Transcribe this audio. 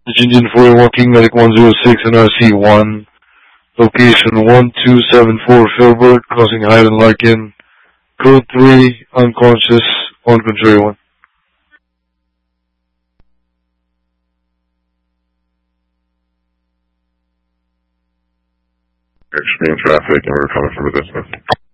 Engine 41 King Medic 106 NRC1. Location 1274 Filbert, crossing Highland Larkin. Code 3, unconscious, on contrary 1. Extreme traffic, and we're coming from a distance.